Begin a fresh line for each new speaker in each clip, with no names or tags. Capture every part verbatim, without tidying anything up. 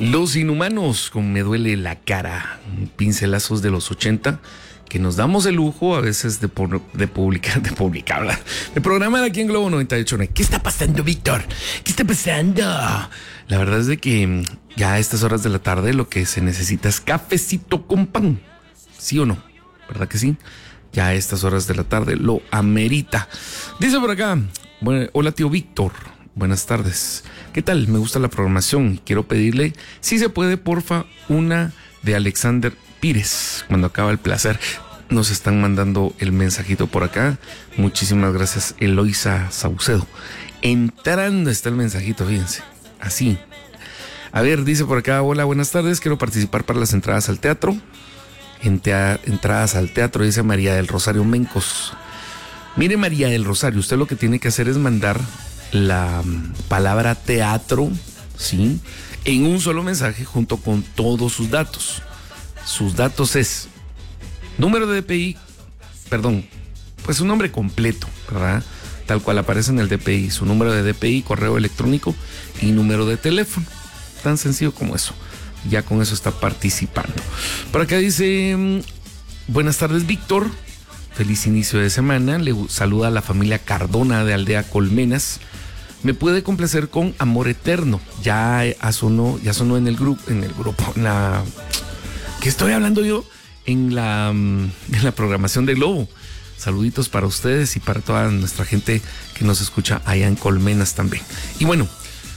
Los Inhumanos, con Me Duele la Cara, pincelazos de los ochenta, que nos damos el lujo a veces de, por, de publicar, de publicar, de programar aquí en Globo noventa y ocho. ¿Qué está pasando, Víctor? ¿Qué está pasando? La verdad es de que ya a estas horas de la tarde lo que se necesita es cafecito con pan. ¿Sí o no? ¿Verdad que sí? Ya a estas horas de la tarde lo amerita. Dice por acá, bueno, hola tío Víctor, buenas tardes. ¿Qué tal? Me gusta la programación. Quiero pedirle, si se puede, porfa, una de Alexander Pires, Cuando acaba el placer. Nos están mandando el mensajito por acá. Muchísimas gracias, Eloisa Saucedo. Entrando está el mensajito, fíjense. Así. A ver, dice por acá, hola, buenas tardes. Quiero participar para las entradas al teatro. Entea, entradas al teatro, dice María del Rosario Mencos. Mire, María del Rosario, usted lo que tiene que hacer es mandar la palabra teatro, ¿sí?, en un solo mensaje junto con todos sus datos. Sus datos es número de D P I, perdón, pues su nombre completo, ¿verdad? Tal cual aparece en el D P I, su número de D P I, correo electrónico y número de teléfono. Tan sencillo como eso. Ya con eso está participando. Por acá dice, buenas tardes, Víctor. Feliz inicio de semana. Le saluda a la familia Cardona de Aldea Colmenas. Me puede complacer con Amor Eterno. Ya sonó, ya sonó en el grupo, en el grupo, en la... ¿Qué estoy hablando yo? En la, en la programación de Globo. Saluditos para ustedes y para toda nuestra gente que nos escucha allá en Colmenas también. Y bueno,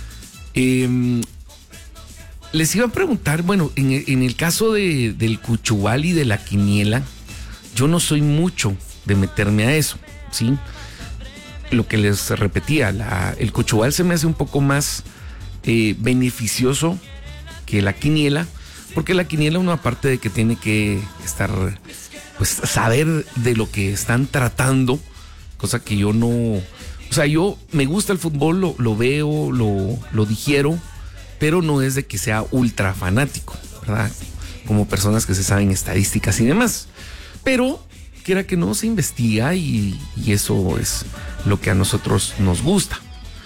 eh, les iba a preguntar, bueno, en, en el caso de, del Cuchubal y de la quiniela, yo no soy mucho de meterme a eso, ¿sí? Lo que les repetía, la, el Cuchubal se me hace un poco más eh, beneficioso que la quiniela, porque la quiniela, uno aparte de que tiene que estar, pues saber de lo que están tratando, cosa que yo no, o sea, yo me gusta el fútbol, lo, lo veo, lo, lo digiero, pero no es de que sea ultra fanático, ¿verdad? Como personas que se saben estadísticas y demás. Pero, quiera que no, se investiga y, y eso es lo que a nosotros nos gusta.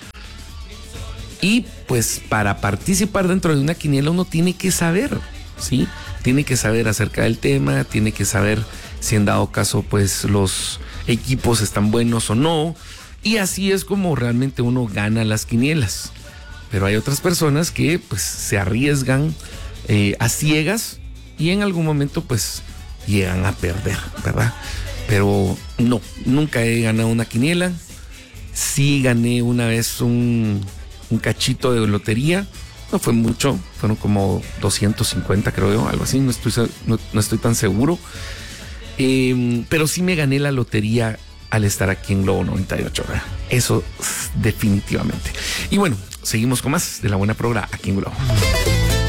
Y pues para participar dentro de una quiniela uno tiene que saber, ¿sí? Tiene que saber acerca del tema, tiene que saber si en dado caso pues los equipos están buenos o no. Y así es como realmente uno gana las quinielas. Pero hay otras personas que pues se arriesgan eh, a ciegas y en algún momento pues llegan a perder, ¿verdad? Pero no, nunca he ganado una quiniela. Sí gané una vez un, un cachito de lotería. No fue mucho, fueron como doscientos cincuenta, creo yo, algo así, no estoy, no, no estoy tan seguro. Eh, pero sí me gané la lotería al estar aquí en Globo noventa y ocho, ¿verdad? Eso definitivamente. Y bueno, seguimos con más de La Buena Programa aquí en Globo.